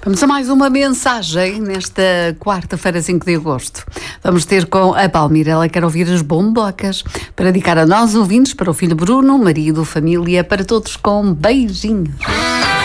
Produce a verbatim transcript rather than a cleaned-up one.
Vamos a mais uma mensagem nesta quarta-feira, cinco de agosto. Vamos ter com a Palmira. Ela quer ouvir as bombocas para dedicar a nós ouvintes, para o filho Bruno, marido, família, para todos com beijinhos.